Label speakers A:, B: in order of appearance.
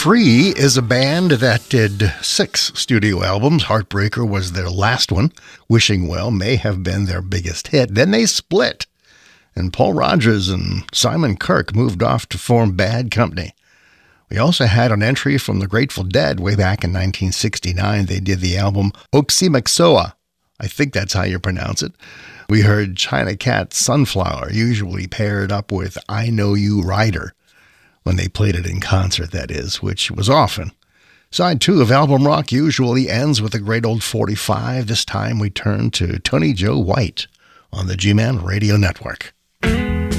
A: Free is a band that did 6 studio albums. Heartbreaker was their last one. Wishing Well may have been their biggest hit. Then they split, and Paul Rodgers and Simon Kirke moved off to form Bad Company. We also had an entry from the Grateful Dead way back in 1969. They did the album Oxymoxoa. I think that's how you pronounce it. We heard China Cat's Sunflower, usually paired up with I Know You Rider, when they played it in concert, that is, which was often. Side 2 of Album Rock usually ends with a great old 45. This time we turn to Tony Joe White on the G-Man Radio Network.